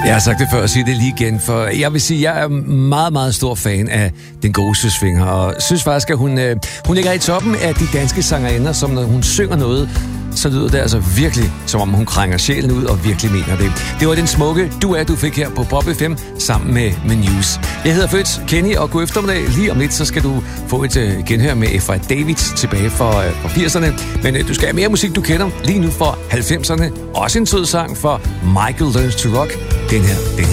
Jeg har sagt det før, og siger det lige igen, for jeg vil sige, at jeg er meget, meget stor fan af den gode Søsvinger, og synes faktisk, at hun ligger i toppen af de danske sangerinder, som når hun synger noget, så lyder det altså virkelig, som om hun krænger sjælen ud og virkelig mener det. Det var den smukke du fik her på Pop FM sammen med News. Jeg hedder Født Kenny, og god eftermiddag. Lige om lidt, så skal du få et genhør med Efra Davids tilbage fra 80'erne. Men du skal have mere musik, du kender lige nu fra 90'erne. Også en sød sang for Michael Learns to Rock. Den her